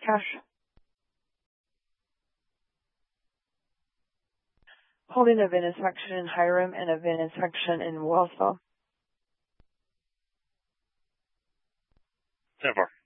cash. Holding a vivisection in Hiram and a vivisection in Wellsville. 10-4.